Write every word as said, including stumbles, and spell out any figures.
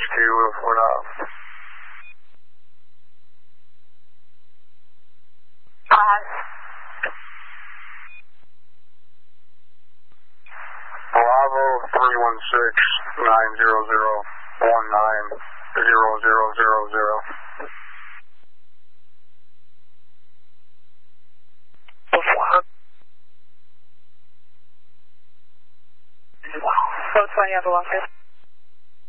two, we're not. Five. Bravo three one six nine zero zero one nine zero zero zero zero. Both twenty on the long